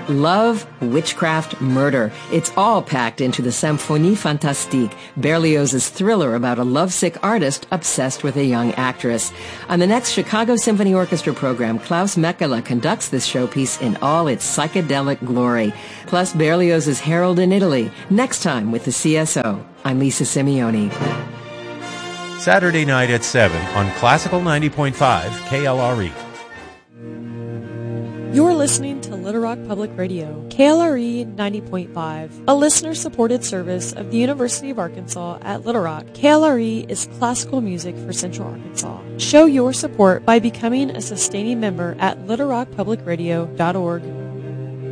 Love, witchcraft, murder. It's all packed into the Symphonie Fantastique, Berlioz's thriller about a lovesick artist obsessed with a young actress. On the next Chicago Symphony Orchestra program, Klaus Mekela conducts this showpiece in all its psychedelic glory. Plus Berlioz's Harold in Italy, next time with the CSO. I'm Lisa Simeone. Saturday night at 7 on Classical 90.5 KLRE. You're listening to Little Rock Public Radio, KLRE 90.5, a listener-supported service of the University of Arkansas at Little Rock. KLRE is classical music for Central Arkansas. Show your support by becoming a sustaining member at littlerockpublicradio.org.